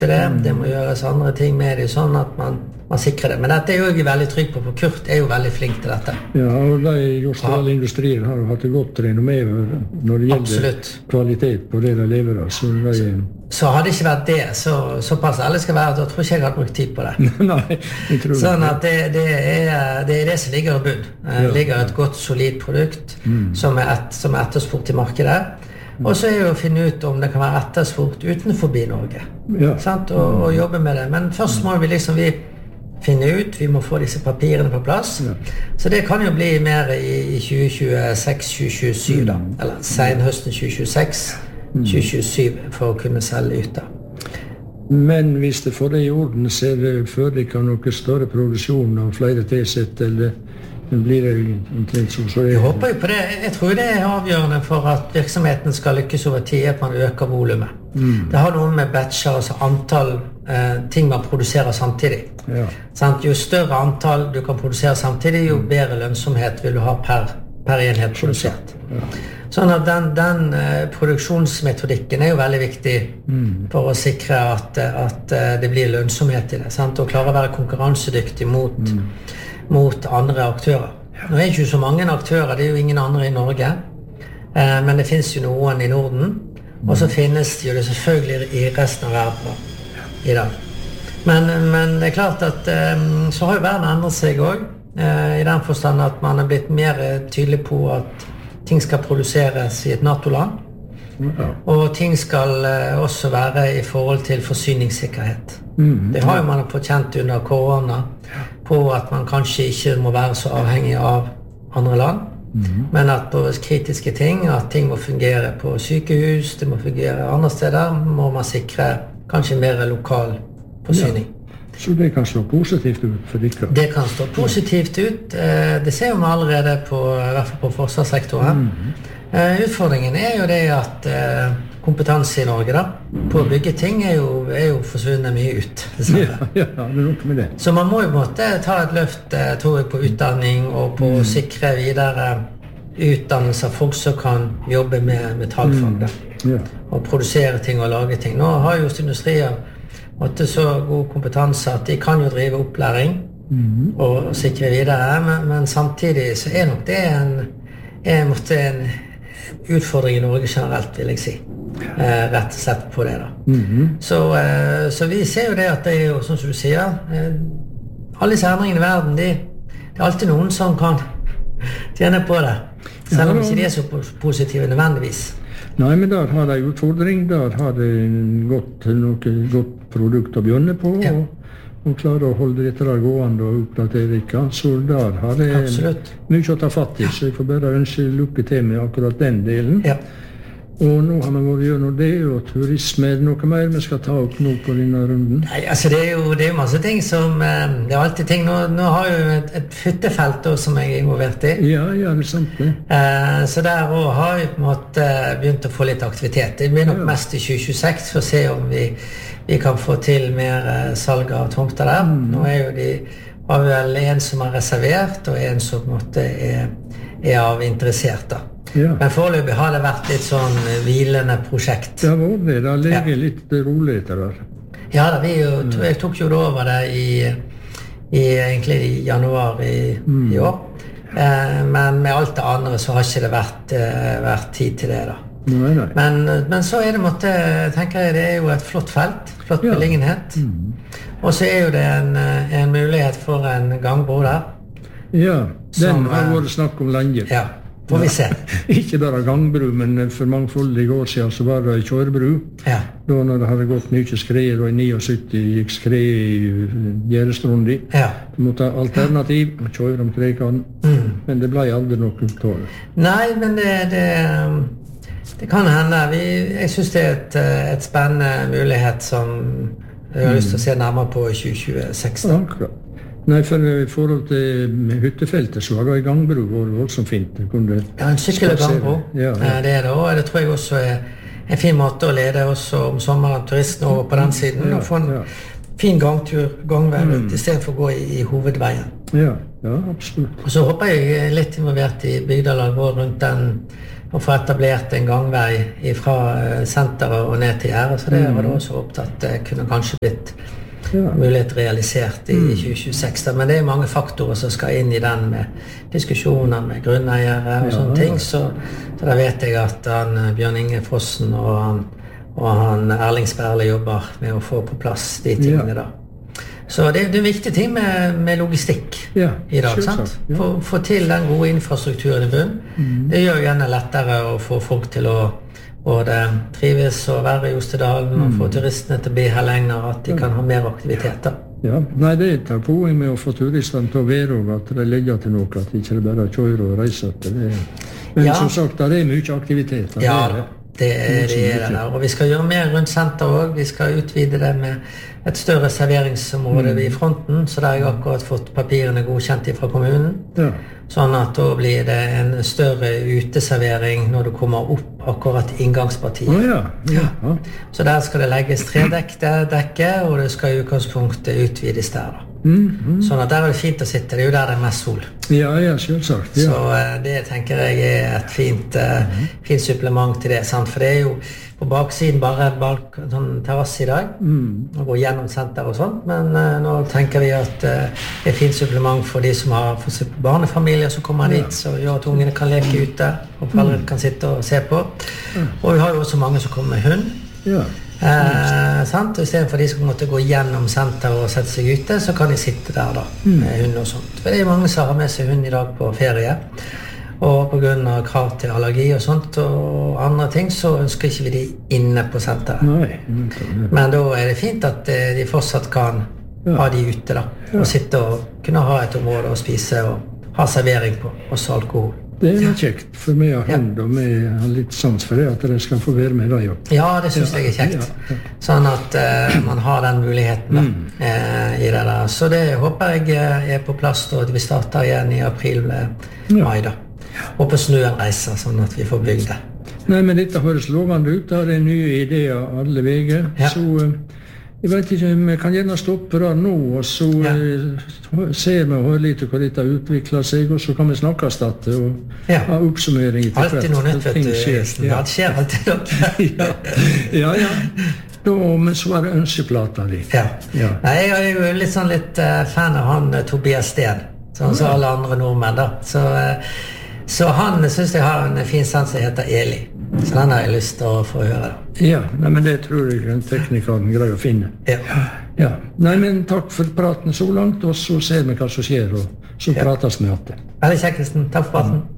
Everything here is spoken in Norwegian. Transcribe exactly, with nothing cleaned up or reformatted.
det, mm. det må gjøres andre ting med det, sånn at man, man sikrer det. Men dette er jo jeg veldig trygg på, for Kurt er jo veldig flink til dette. Ja, og de Jostedal Industrier har jo hatt det godt renommé når det gjelder Absolutt. Kvalitet på det de leverer. Så, de... så hadde det ikke vært det, så, såpass ærlig skal være, da tror ikke jeg hadde brukt tid på det. Nei, jeg tror sånn at det, det, er, det er det som ligger i bunn. Det ja, ligger et godt, solid produkt mm. som, er et, som er etterspurt i markedet. Og så er det jo å finne ut om det kan være etterspurt utenfor Norge, ja. sant? Og, og jobbe med det. Men først må vi liksom vi finne ut, vi må få disse papirene på plass. Ja. Så det kan jo bli mer i, i tjue tjueseks tjue tjuesju da, mm. eller senhøsten tjue tjueseks tjue tjuesju for å kunne selge ut da. Men hvis det får det i orden, så er det før det kan noe større produksjon av flere tilsett, eller blir det omtrent så, så det... Jeg håper jo på det. Jeg tror det er avgjørende for at virksomheten skal lykkes over tid, at man øker volumet. Mm. Det har noe med batcher, altså antall eh, ting man produserer samtidig. Ja. Sant? Jo større antall du kan produsere samtidig, jo bedre lønnsomhet vil du ha per, per enhet produsert. Ja. Sånn at den, den eh, produksjonsmetodikken er jo veldig viktig mm. for å sikre at, at uh, det blir lønnsomhet i det. Sant? Og klare å være konkurransedyktig mot... Mm. mot andre aktører. Nå er det ikke så mange aktører, det er jo ingen andre i Norge, eh, men det finnes jo noen i Norden, og så finnes det jo det selvfølgelig i resten av verden i dag. Men, men det er klart at eh, så har jo verden endret seg også, eh, i den forstand at man har blitt mer tydelig på at ting skal produseres i et NATO-land, ja. Og ting skal eh, også være i forhold til forsyningssikkerhet. Mm, det har jo man fått kjent under korona, på at man kanskje ikke må være så avhengig av andre land, mm. men at på kritiske ting, at ting må fungere på sykehus, det må fungere andre steder, må man sikre kanskje mer lokal forsyning. Ja. Så det kan stå positivt ut for dere? Det kan stå positivt ut. Det ser vi allerede på, i hvert fall på forsvarssektoren. Mm. Utfordringen er jo det at kompetanse i Norge da, på å bygge ting er jo, er jo forsvunnet mye ut. Ja, ja, det er nok med det. Så man må jo på en måte ta et løft, tror jeg, på utdanning og på å mm. sikre videre utdannelse av folk som kan jobbe med metallfag da. Mm. Ja. Og produsere ting og lage ting. Nå har jo industrier måtte så god kompetanse at de kan jo drive opplæring mm. og sikre videre, men, men samtidig så er nok det en, er måtte en utfordring i Norge generelt, vil jeg si. Eh, rett og slett på det da. Mm-hmm. Så, eh, så vi ser jo det at det er jo, sånn som du sier, eh, alle disse endringene i verden, de, det er alltid noen som kan tjene på det, selv om ikke de er så positive nødvendigvis. Nei, men der har de utfordring, der har de godt, noe godt produkt å begynne på, ja. og, og klare å holde dette der gående og oppdatere ikke. Så der har de Absolutt. Mye å ta fatt i, så jeg får bare ønske lykke til med akkurat den delen. Ja. Og nå har vi vært gjennom det, og turisme, er det noe mer vi skal ta opp nå på denne runden? Nei, altså det er jo, det er jo masse ting som, det er alltid ting, nå, nå har jeg jo et, et hyttefelt også, som jeg er involvert i. Ja, ja, det er sant det. Eh, så der også har vi på en måte begynt å få litt aktivitet. Det blir nok ja. mest i tjue tjueseks for å se om vi, vi kan få til mer uh, salg av tomter der. Mm. Nå er jo de, har vi vel en som har reservert, og en som på en måte er, er av interessert da. Ja. Men foreløpig har det vært litt sånn hvilende prosjekt. Ja, var det. Det ligger ja. litt rolig etter der. Ja, da, vi jo, jeg tok jo over det i, i, egentlig i januar i, mm. i år. Eh, men med alt det andre så har ikke det vært, eh, vært tid til det da. Nei, nei. Men, men så er det måtte, tenker jeg, det er jo et flott felt, flott ja. beliggenhet. Mm. Og så er jo det en, en mulighet for en gangbro der. Ja, den som, har vært snakk om lenge. Ja. Får vi se. Ikke bare gangbru, men for mangfoldige år siden så var det kjørebru. Ja. Da når det hadde gått mye skred, og i syttini gikk skred i Gjerdestrundi. Ja. Du måtte ha alternativ, kjøre om krekene, mm. men det ble aldri noe tål. Nei, men det, det, det kan hende. Vi, jeg synes det er et, et spennende mulighet som jeg har lyst til å se nærmere på i tjue tjueseks. Ja, akkurat. Nei, for i forhold til hyttefeltet så var det i gangbro og voldsomt fint. Kunne ja, en sykkel- og gangbro. Ja, ja. Det er det, og det tror jeg også er en fin måte å lede også om sommeren turistene over på den siden, ja, og få en ja. fin gangtur, gangvei mm. i stedet for å gå i, i hovedveien. Ja, ja, absolutt. Og så håper jeg litt involvert i bygdelag rundt den å få etablert en gangvei fra senteret og ned til Gjerdet, så det var det også opptatt det kunne kanskje blitt ja. mulighet realisert i tjue tjueseks. Men det er mange faktorer som skal inn i den med diskusjoner med grunneiere og sånne ting, så, så da vet jeg at han, Bjørn Inge Fossen og, han, og han Erling Sperle jobber med å få på plass de tingene ja. da. Så det, det er en viktig ting med, med logistikk ja, i dag, sant? Ja. Få, få til den gode infrastrukturen i bunn. Mm. Det gjør gjerne lettere å få folk til å både trives og være i Jostedalen, mm. og få turistene til å bli her lenger, at de ja. kan ha mer aktiviteter. Ja, nei, det er et poeng med å få turistene til å være, og at de legger til noe, at de ikke bare kjører og reiser til det. Men ja. som sagt, det er mye aktivitet. Ja, det er det, er det der. Og vi skal gjøre mer rundt senter også. Vi skal utvide det med et større serveringsområde mm. i fronten, så der har jeg akkurat fått papirene godkjent fra kommunen. Ja. Sånn at da blir det en større uteservering når du kommer opp akkurat inngangspartiet. Oh, ja. Ja. Ja. Så der skal det legges tredekke, og det skal i utgangspunktet utvides der da. Mm, mm. Sånn at der er det fint å sitte, det er jo der det er mest sol. Ja, ja, selvsagt. Ja. Så uh, det tenker jeg er et fint, uh, mm. fint supplement til det, sant? For det er jo på baksiden bare en balk, sånn terrasse i dag, mm. og gå gjennom senter og sånt, men uh, nå tenker vi at uh, det er et fint supplement for de som har for barnefamilier som kommer ja. dit, så gjør at ungene kan leke ute, og foreldre mm. kan sitte og se på. Ja. Og vi har jo også mange som kommer med hund. Ja. Eh, sant? Og i stedet for de som måtte gå gjennom senter og sette seg ute, så kan de sitte der da, mm. med hund og sånt. For det er mange som har med seg hund i dag på ferie, og på grunn av krav til allergi og sånt og andre ting, så ønsker ikke vi de inne på senteret. Nei, men da er det fint at de fortsatt kan ja. ha de ute da, og ja. sitte og kunne ha et område å spise og ha servering på, også alkohol. Det er kjekt, for meg har hund, og vi har litt sans for det, at dere skal få være med deg. Ja, det synes ja. jeg er kjekt. Ja. Ja. Sånn at uh, man har den muligheten da, mm. uh, i det der. Så det håper jeg er på plass, og vi starter igjen i april-mai da. Og på snøen reiser, sånn at vi får bygd det. Nei, men dette høres lovende ut, det er nye ideer alle veger, ja. så... Uh, Jeg vet ikke, vi kan gjerne stoppe da nå, og så ja. eh, ser vi og hører litt hva dette utvikler seg, og så kan vi snakke stedet og ja. ha oppsummering etter alltid noe nytt, vet du. Ja, det skjer alltid noe. ja, ja. ja. Da, men så er det ønskeplata di. Ja. ja. Nei, jeg er jo litt sånn litt uh, fan av han uh, Tobias Steen, sånn som alle andre nordmenn da. Så, uh, så han synes jeg har en fin sans som heter Eli. Så den har jeg lyst til å få høre da. Ja, nei, men det tror jeg en tekniker greier å finne. Ja. ja. Nei, men takk for praten så langt, og så ser vi hva som skjer, og så ja. prates vi etter. Veldig kjekt, Kristen. Takk for praten.